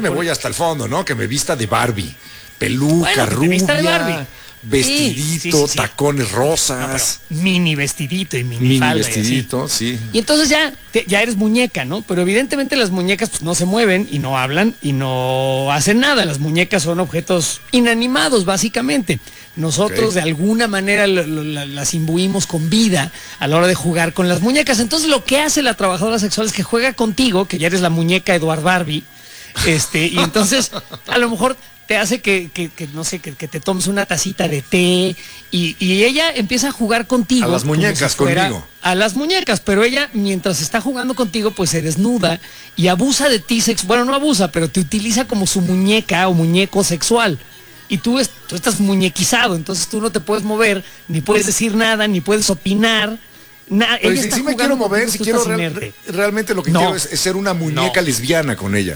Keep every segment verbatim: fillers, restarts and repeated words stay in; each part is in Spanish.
me voy hasta el fondo, ¿no? Que me vista de Barbie. Peluca, bueno, rubia, de Barbie. Vestidito, sí, sí, sí, sí. tacones rosas. No, mini vestidito y mini, mini falda vestidito, y sí. Y entonces ya, te, ya eres muñeca, ¿no? Pero evidentemente las muñecas pues, no se mueven y no hablan y no hacen nada. Las muñecas son objetos inanimados, básicamente. Nosotros okay. de alguna manera lo, lo, las imbuimos con vida a la hora de jugar con las muñecas. Entonces lo que hace la trabajadora sexual es que juega contigo, que ya eres la muñeca Eduard Barbie, este, y entonces a lo mejor te hace que, que, que no sé, que, que te tomes una tacita de té y, y ella empieza a jugar contigo. A las muñecas, si fuera, conmigo. A las muñecas, pero ella mientras está jugando contigo pues se desnuda y abusa de ti, sex, bueno no abusa, pero te utiliza como su muñeca o muñeco sexual. Y tú, es, tú estás muñequizado, entonces tú no te puedes mover, ni puedes decir nada, ni puedes opinar. Na, pero si, si me quiero mover, si quiero real, realmente lo que no. quiero es, es ser una muñeca no. lesbiana con ella.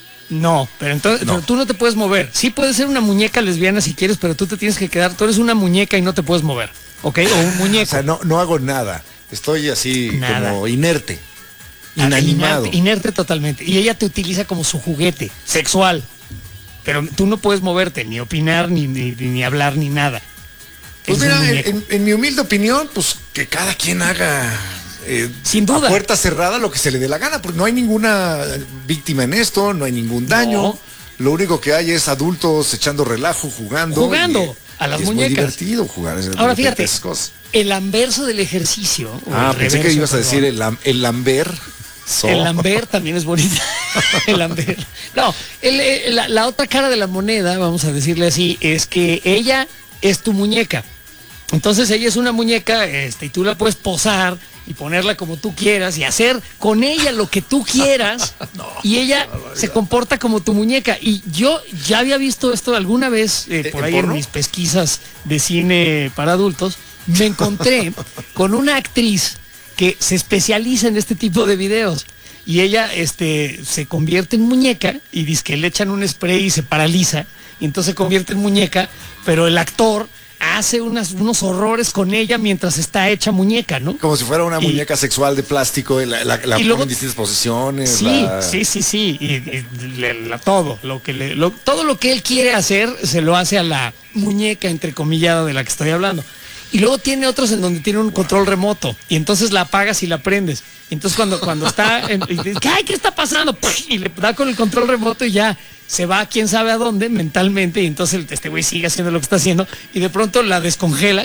No, pero entonces no. Pero tú no te puedes mover. Sí puedes ser una muñeca lesbiana si quieres, pero tú te tienes que quedar, tú eres una muñeca y no te puedes mover, ¿ok? O un muñeco. O sea, no, no hago nada. Estoy así nada. como inerte, inanimado. Inerte, inerte totalmente. Y ella te utiliza como su juguete sexual. Pero tú no puedes moverte, ni opinar, ni, ni, ni hablar, ni nada. Pues es mira, en, en mi humilde opinión, pues que cada quien haga eh, sin duda a puerta cerrada lo que se le dé la gana, porque no hay ninguna víctima en esto, no hay ningún daño. No. Lo único que hay es adultos echando relajo, jugando. Jugando y, a las y es muñecas. Es muy divertido jugar. Es Ahora fíjate, el anverso del ejercicio. Ah, pensé que ibas a decir el, el lamber. So. El Lambert también es bonito. El Lambert. No, el, el, la, la otra cara de la moneda, vamos a decirle así, es que ella es tu muñeca. Entonces ella es una muñeca, este, y tú la puedes posar y ponerla como tú quieras y hacer con ella lo que tú quieras. no, y ella no, no, no, se comporta como tu muñeca. Y yo ya había visto esto alguna vez eh, por ahí porno? en mis pesquisas de cine para adultos. Me encontré con una actriz que se especializa en este tipo de videos y ella este, se convierte en muñeca y dice que le echan un spray y se paraliza y entonces se convierte en muñeca, pero el actor hace unas, unos horrores con ella mientras está hecha muñeca, ¿no? Como si fuera una y, muñeca sexual de plástico, la, la, la luego, en distintas posiciones. Sí, la... sí, sí, sí, y, y le, la, todo, lo que le, lo, todo lo que él quiere hacer se lo hace a la muñeca entrecomillada de la que estoy hablando. Y luego tiene otros en donde tiene un control remoto y entonces la apagas y la prendes. Entonces cuando, cuando está, en, y dice, ay, ¿qué está pasando? Y le da con el control remoto y ya se va a quién sabe a dónde mentalmente y entonces este güey sigue haciendo lo que está haciendo y de pronto la descongela.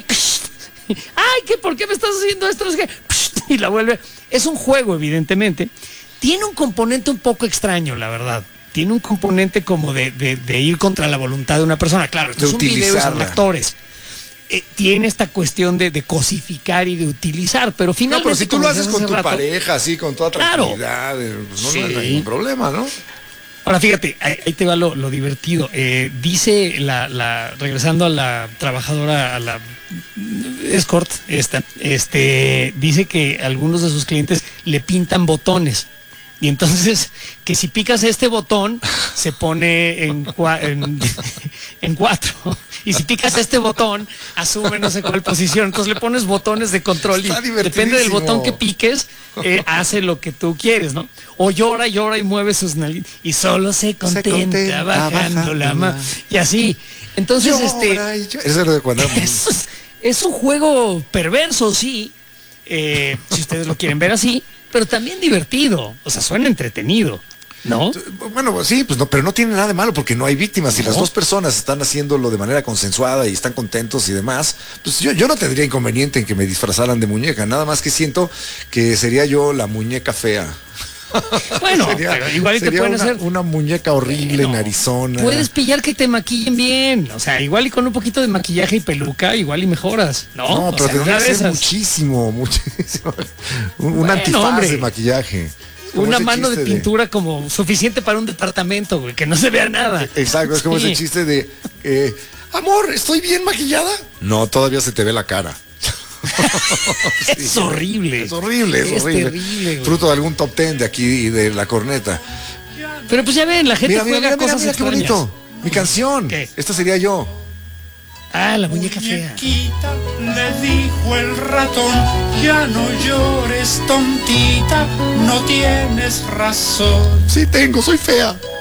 Ay, ¿qué, ¿por qué me estás haciendo esto? Y la vuelve. Es un juego, evidentemente. Tiene un componente un poco extraño, la verdad. Tiene un componente como de, de, de ir contra la voluntad de una persona. Claro, esto es un video, son actores. Eh, tiene esta cuestión de, de cosificar y de utilizar, pero finalmente... No, pero si tú lo haces con tu rato, pareja, así, con toda tranquilidad, claro, pues no, sí. no hay ningún problema, ¿no? Ahora fíjate, ahí, ahí te va lo, lo divertido. Eh, dice, la, la regresando a la trabajadora, a la escort, esta, este, dice que algunos de sus clientes le pintan botones. Y entonces, que si picas este botón, se pone en, cua en, en cuatro. Y si picas este botón, asume no sé cuál posición. Entonces le pones botones de control y depende del botón que piques, eh, hace lo que tú quieres, ¿no? O llora, llora y mueve sus narices. Y solo se contenta, se contenta bajando, bajando la mano. Y así. Entonces, llora, este... Eso es lo de cuando... es, es un juego perverso, sí. Eh, si ustedes lo quieren ver así. Pero también divertido, o sea, suena entretenido, ¿no? Bueno, sí, pues no, pero no tiene nada de malo porque no hay víctimas. Si no. las dos personas están haciéndolo de manera consensuada y están contentos y demás, pues yo, yo no tendría inconveniente en que me disfrazaran de muñeca, nada más que siento que sería yo la muñeca fea. Bueno, sería, pero igual te pueden una, hacer una muñeca horrible, bueno, narizona. Puedes pillar que te maquillen bien, o sea, igual y con un poquito de maquillaje y peluca, igual y mejoras, ¿no? No, o pero sea, tendría que ser muchísimo, muchísimo. Un, bueno, un antifaz hombre, de maquillaje. Una mano de pintura de... como suficiente para un departamento, güey, que no se vea nada. Exacto, es como sí. ese chiste de, eh, amor, ¿estoy bien maquillada? No, todavía se te ve la cara. Sí, es horrible. Es horrible, es, es horrible. Terrible, fruto de algún top ten de aquí y de la corneta. Pero pues ya ven, la gente mira, juega mira, mira, cosas mira, qué bonito. Mi canción. ¿Qué? Esta sería yo. Ah, la muñeca fea. Le dijo el ratón, ya no llores, tontita, no tienes razón. Sí tengo, soy fea.